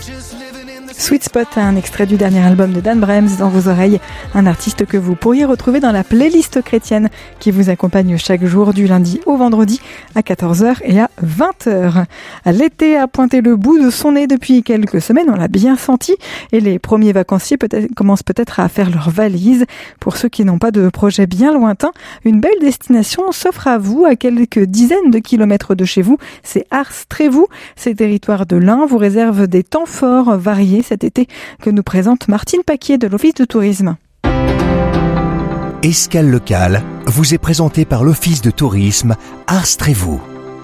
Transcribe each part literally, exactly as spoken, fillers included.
Sweet Spot, un extrait du dernier album de Dan Brems dans vos oreilles, un artiste que vous pourriez retrouver dans la playlist chrétienne qui vous accompagne chaque jour du lundi au vendredi à quatorze heures et à vingt heures. L'été a pointé le bout de son nez depuis quelques semaines, on l'a bien senti, et les premiers vacanciers peut-être, commencent peut-être à faire leurs valises. Pour ceux qui n'ont pas de projet bien lointain, une belle destination s'offre à vous à quelques dizaines de kilomètres de chez vous, c'est Ars-Trévoux. Ces territoires de l'Ain vous réservent des temps forts variés cet été que nous présente Martine Paquier de l'Office de tourisme. Escale locale vous est présentée par l'Office de tourisme Ars-Trévoux.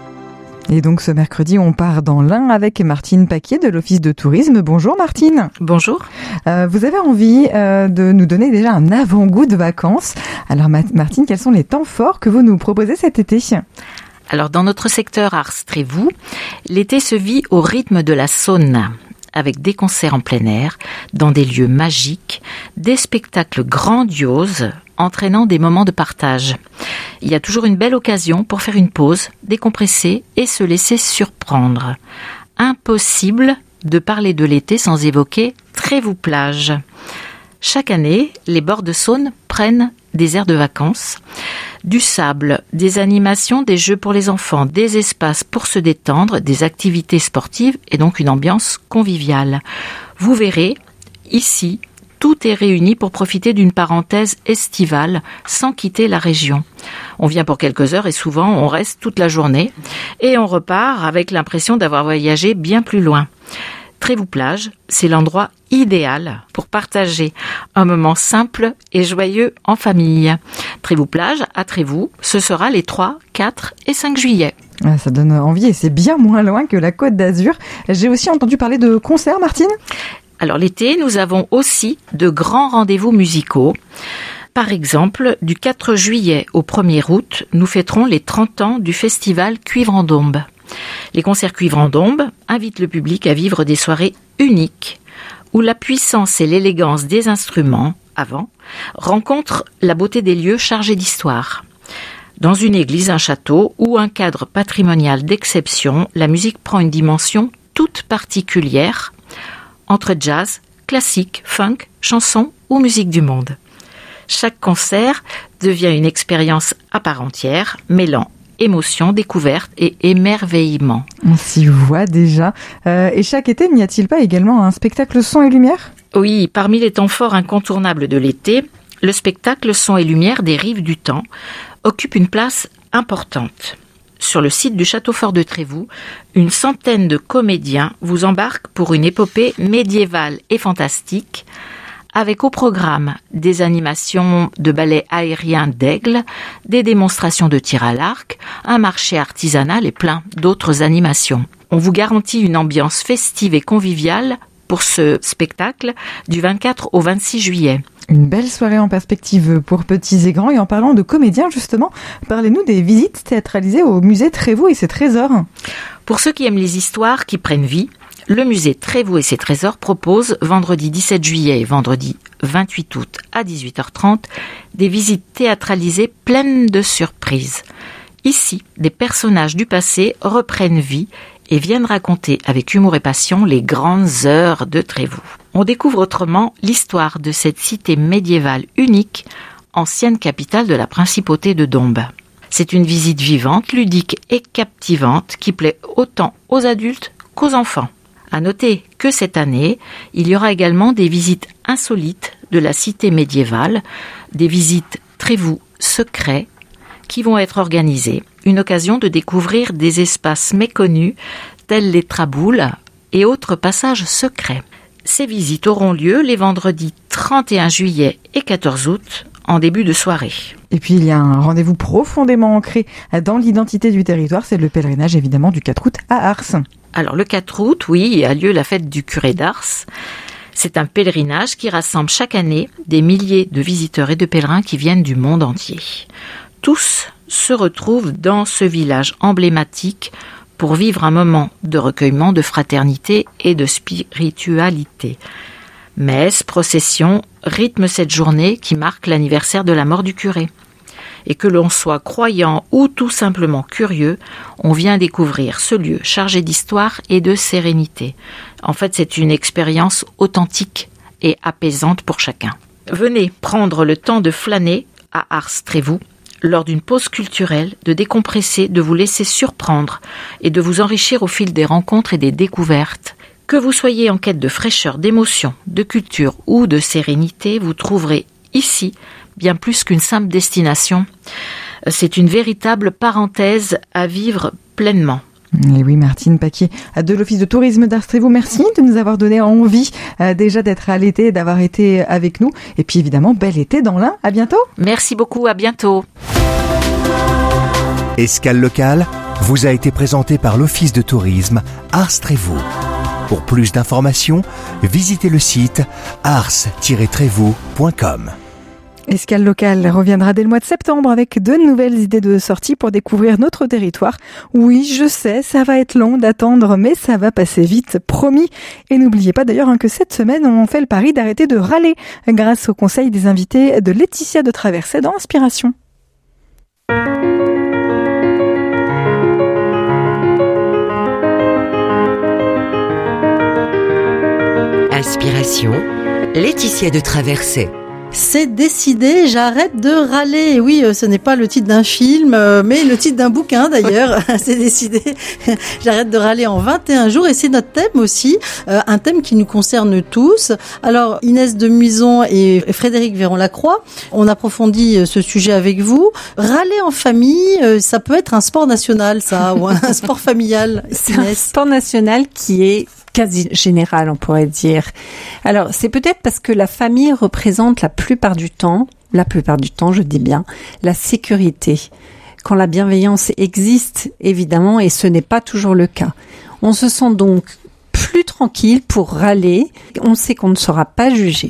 Et donc ce mercredi, on part dans l'Ain avec Martine Paquier de l'Office de tourisme. Bonjour Martine. Bonjour. Euh, vous avez envie euh, de nous donner déjà un avant-goût de vacances. Alors Martine, quels sont les temps forts que vous nous proposez cet été ? Alors dans notre secteur Ars-Trévoux, l'été se vit au rythme de la Saône, avec des concerts en plein air, dans des lieux magiques, des spectacles grandioses, entraînant des moments de partage. Il y a toujours une belle occasion pour faire une pause, décompresser et se laisser surprendre. Impossible de parler de l'été sans évoquer Trévoux-Plage. Chaque année, les bords de Saône prennent des aires de vacances, du sable, des animations, des jeux pour les enfants, des espaces pour se détendre, des activités sportives et donc une ambiance conviviale. Vous verrez, ici, tout est réuni pour profiter d'une parenthèse estivale sans quitter la région. On vient pour quelques heures et souvent on reste toute la journée et on repart avec l'impression d'avoir voyagé bien plus loin. Trévoux-Plage, c'est l'endroit idéal pour partager un moment simple et joyeux en famille. Trévoux-Plage à Trévoux, ce sera les trois, quatre et cinq juillet. Ah, ça donne envie et c'est bien moins loin que la Côte d'Azur. J'ai aussi entendu parler de concerts, Martine ? Alors l'été, nous avons aussi de grands rendez-vous musicaux. Par exemple, du quatre juillet au premier août, nous fêterons les trente ans du festival Cuivre en Dombes. Les concerts Cuivre en Dombes invitent le public à vivre des soirées uniques, où la puissance et l'élégance des instruments, avant, rencontrent la beauté des lieux chargés d'histoire. Dans une église, un château ou un cadre patrimonial d'exception, la musique prend une dimension toute particulière, entre jazz, classique, funk, chanson ou musique du monde. Chaque concert devient une expérience à part entière, mêlant émotion, découverte et émerveillement. On s'y voit déjà. Euh, et chaque été, n'y a-t-il pas également un spectacle son et lumière ? Oui, parmi les temps forts incontournables de l'été, le spectacle son et lumière des Rives du Temps occupe une place importante. Sur le site du Château Fort de Trévoux, une centaine de comédiens vous embarquent pour une épopée médiévale et fantastique, avec au programme des animations de ballet aérien d'aigle, des démonstrations de tir à l'arc, un marché artisanal et plein d'autres animations. On vous garantit une ambiance festive et conviviale pour ce spectacle du vingt-quatre au vingt-six juillet. Une belle soirée en perspective pour petits et grands. Et en parlant de comédiens, justement, parlez-nous des visites théâtralisées au musée Trévoux et ses trésors. Pour ceux qui aiment les histoires qui prennent vie, le musée Trévoux et ses trésors propose vendredi dix-sept juillet et vendredi vingt-huit août à dix-huit heures trente des visites théâtralisées pleines de surprises. Ici, des personnages du passé reprennent vie et viennent raconter avec humour et passion les grandes heures de Trévoux. On découvre autrement l'histoire de cette cité médiévale unique, ancienne capitale de la principauté de Dombes. C'est une visite vivante, ludique et captivante qui plaît autant aux adultes qu'aux enfants. À noter que cette année, il y aura également des visites insolites de la cité médiévale, des visites Trévoux secrets qui vont être organisées. Une occasion de découvrir des espaces méconnus tels les traboules et autres passages secrets. Ces visites auront lieu les vendredis trente et un juillet et quatorze août en début de soirée. Et puis il y a un rendez-vous profondément ancré dans l'identité du territoire, c'est le pèlerinage évidemment du quatre août à Ars. Alors le quatre août, oui, a lieu la fête du curé d'Ars. C'est un pèlerinage qui rassemble chaque année des milliers de visiteurs et de pèlerins qui viennent du monde entier. Tous se retrouvent dans ce village emblématique pour vivre un moment de recueillement, de fraternité et de spiritualité. Messe, procession, rythment cette journée qui marque l'anniversaire de la mort du curé. et que l'on soit croyant ou tout simplement curieux, on vient découvrir ce lieu chargé d'histoire et de sérénité. En fait, c'est une expérience authentique et apaisante pour chacun. Venez prendre le temps de flâner à Ars-Trévoux lors d'une pause culturelle, de décompresser, de vous laisser surprendre et de vous enrichir au fil des rencontres et des découvertes. Que vous soyez en quête de fraîcheur, d'émotion, de culture ou de sérénité, vous trouverez ici bien plus qu'une simple destination. C'est une véritable parenthèse à vivre pleinement. Et oui, Martine Paquier de l'Office de tourisme d'Ars-Trévoux, merci de nous avoir donné envie euh, déjà d'être à l'été et d'avoir été avec nous. Et puis évidemment, bel été dans l'Ain. À bientôt. Merci beaucoup, à bientôt. Escale locale vous a été présenté par l'Office de tourisme Ars-Trévoux. Pour plus d'informations, visitez le site ars tiret trévoux point com. Escale locale reviendra dès le mois de septembre avec de nouvelles idées de sortie pour découvrir notre territoire. Oui, je sais, ça va être long d'attendre, mais ça va passer vite, promis. Et n'oubliez pas d'ailleurs hein, que cette semaine, on fait le pari d'arrêter de râler grâce au conseil des invités de Laetitia de Traversée dans Inspiration. Inspiration, Laetitia de Traversée. C'est décidé, j'arrête de râler. Oui, ce n'est pas le titre d'un film, mais le titre d'un bouquin d'ailleurs. C'est décidé, j'arrête de râler en vingt et un jours. Et c'est notre thème aussi, un thème qui nous concerne tous. Alors Inès de Muison et Frédéric Véron-Lacroix, on approfondit ce sujet avec vous. Râler en famille, ça peut être un sport national, ça, ou un sport familial. C'est un sport national qui est quasi général, on pourrait dire. Alors, c'est peut-être parce que la famille représente la plupart du temps, la plupart du temps, je dis bien, la sécurité. Quand la bienveillance existe, évidemment, et ce n'est pas toujours le cas. On se sent donc plus tranquille pour râler. On sait qu'on ne sera pas jugé.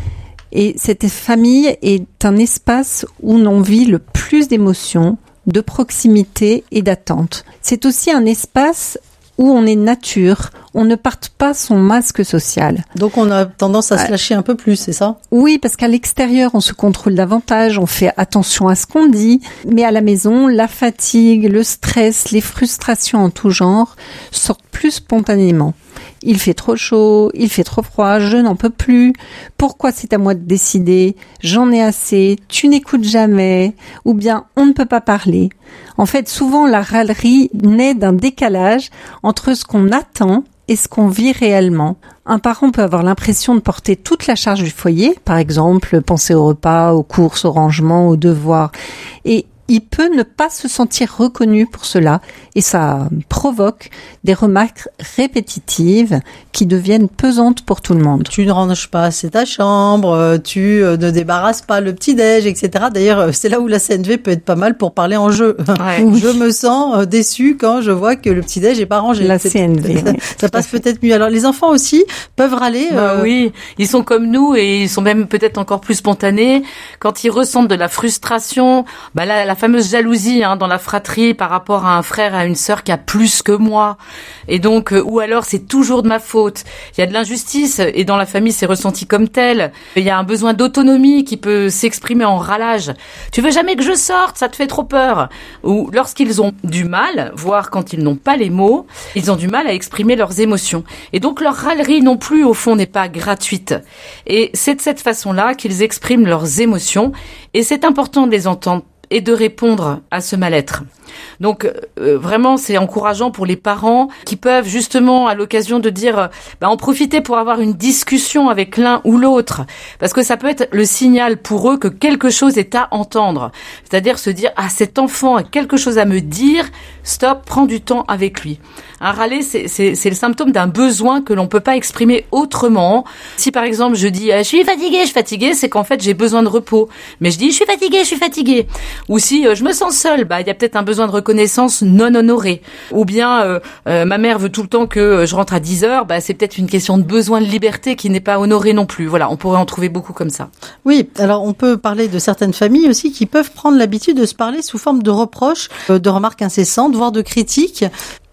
Et cette famille est un espace où l'on vit le plus d'émotions, de proximité et d'attente. C'est aussi un espace où on est nature, on ne porte pas son masque social. Donc on a tendance à se lâcher un peu plus, c'est ça ? Oui, parce qu'à l'extérieur, on se contrôle davantage, on fait attention à ce qu'on dit, mais à la maison, la fatigue, le stress, les frustrations en tout genre sortent plus spontanément. Il fait trop chaud, il fait trop froid, je n'en peux plus. Pourquoi c'est à moi de décider ? J'en ai assez, tu n'écoutes jamais, ou bien on ne peut pas parler. En fait, souvent la râlerie naît d'un décalage entre ce qu'on attend et ce qu'on vit réellement. Un parent peut avoir l'impression de porter toute la charge du foyer, par exemple, penser au repas, aux courses, au rangement, aux devoirs, et il peut ne pas se sentir reconnu pour cela et ça provoque des remarques répétitives qui deviennent pesantes pour tout le monde. Tu ne ranges pas assez ta chambre, tu ne débarrasses pas le petit-déj, et cetera. D'ailleurs, c'est là où la C N V peut être pas mal pour parler en jeu. Ouais. Oui. Je me sens déçue quand je vois que le petit-déj n'est pas rangé. La C N V. Ça, oui, ça passe peut-être mieux. Alors, les enfants aussi peuvent râler. Bah euh... Oui, ils sont comme nous et ils sont même peut-être encore plus spontanés. Quand ils ressentent de la frustration, bah là, la fameuse jalousie hein, dans la fratrie par rapport à un frère et à une sœur qui a plus que moi. Et donc, euh, ou alors c'est toujours de ma faute. Il y a de l'injustice et dans la famille c'est ressenti comme tel. Il y a un besoin d'autonomie qui peut s'exprimer en râlage. Tu veux jamais que je sorte, ça te fait trop peur. Ou lorsqu'ils ont du mal, voire quand ils n'ont pas les mots, ils ont du mal à exprimer leurs émotions. Et donc leur râlerie non plus au fond n'est pas gratuite. Et c'est de cette façon-là qu'ils expriment leurs émotions et c'est important de les entendre et de répondre à ce mal-être. Donc euh, vraiment c'est encourageant pour les parents qui peuvent justement à l'occasion de dire euh, bah, en profiter pour avoir une discussion avec l'un ou l'autre parce que ça peut être le signal pour eux que quelque chose est à entendre, c'est-à-dire se dire ah cet enfant a quelque chose à me dire, stop, prends du temps avec lui. Un râler c'est, c'est, c'est le symptôme d'un besoin que l'on peut pas exprimer autrement. Si par exemple je dis je suis fatiguée, je suis fatiguée, c'est qu'en fait j'ai besoin de repos, mais je dis je suis fatiguée, je suis fatiguée. Ou si euh, je me sens seule, bah il y a peut-être un besoin de reconnaissance non honorée. Ou bien euh, euh, ma mère veut tout le temps que je rentre à dix heures, bah c'est peut-être une question de besoin de liberté qui n'est pas honorée non plus. Voilà, on pourrait en trouver beaucoup comme ça. Oui, alors on peut parler de certaines familles aussi qui peuvent prendre l'habitude de se parler sous forme de reproches, euh, de remarques incessantes, voire de critiques.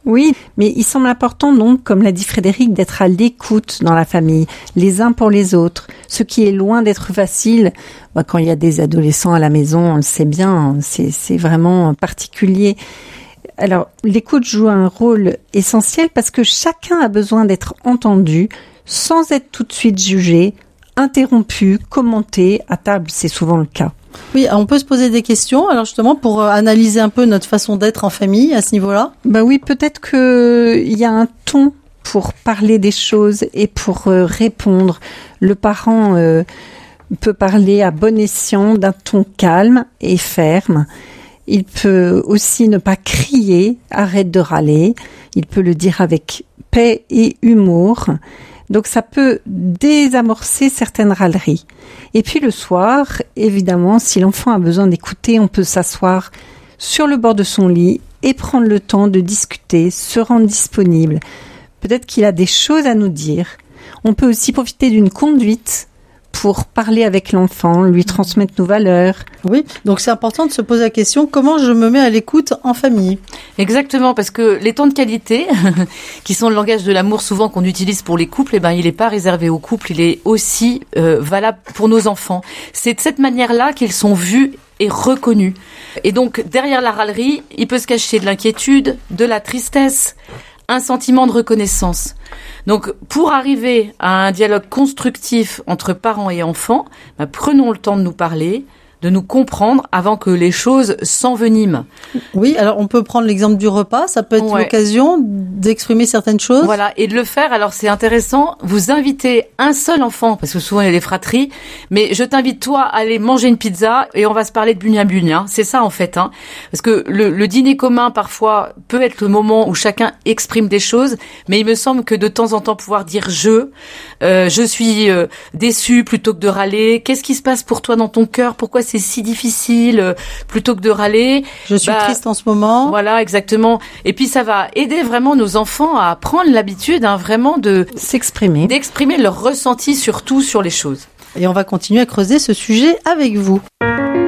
Oui, mais il semble important donc, comme l'a dit Frédéric, d'être à l'écoute dans la famille, les uns pour les autres. Ce qui est loin d'être facile, bah, quand il y a des adolescents à la maison, on le sait bien, c'est, c'est vraiment particulier. Alors, l'écoute joue un rôle essentiel parce que chacun a besoin d'être entendu sans être tout de suite jugé, interrompu, commenté. À table, c'est souvent le cas. Oui, on peut se poser des questions, alors justement, pour analyser un peu notre façon d'être en famille à ce niveau-là. Bah oui, peut-être qu'il y a un ton pour parler des choses et pour euh, répondre. Le parent euh, peut parler à bon escient d'un ton calme et ferme. Il peut aussi ne pas crier, arrête de râler. Il peut le dire avec paix et humour. Donc ça peut désamorcer certaines râleries. Et puis le soir, évidemment, si l'enfant a besoin d'écouter, on peut s'asseoir sur le bord de son lit et prendre le temps de discuter, se rendre disponible. Peut-être qu'il a des choses à nous dire. On peut aussi profiter d'une conduite pour parler avec l'enfant, lui transmettre nos valeurs. Oui, donc c'est important de se poser la question, comment je me mets à l'écoute en famille ? Exactement, parce que les temps de qualité, qui sont le langage de l'amour souvent qu'on utilise pour les couples, eh ben, il n'est pas réservé aux couples, il est aussi euh, valable pour nos enfants. C'est de cette manière-là qu'ils sont vus et reconnus. Et donc, derrière la râlerie, il peut se cacher de l'inquiétude, de la tristesse, un sentiment de reconnaissance. Donc, pour arriver à un dialogue constructif entre parents et enfants, bah, prenons le temps de nous parler, de nous comprendre avant que les choses s'enveniment. Oui, alors on peut prendre l'exemple du repas, ça peut être ouais. l'occasion d'exprimer certaines choses. Voilà, et de le faire, alors c'est intéressant, vous invitez un seul enfant, parce que souvent il y a des fratries, mais je t'invite toi à aller manger une pizza et on va se parler de bunia bunia, c'est ça en fait, hein. Parce que le, le dîner commun parfois peut être le moment où chacun exprime des choses, mais il me semble que de temps en temps pouvoir dire je, euh, je suis euh, déçu plutôt que de râler, qu'est-ce qui se passe pour toi dans ton cœur, pourquoi c'est c'est si difficile, euh, plutôt que de râler. Je suis bah, triste en ce moment. Voilà, exactement. Et puis ça va aider vraiment nos enfants à prendre l'habitude, hein, vraiment de s'exprimer, d'exprimer leur ressenti surtout sur les choses. Et on va continuer à creuser ce sujet avec vous.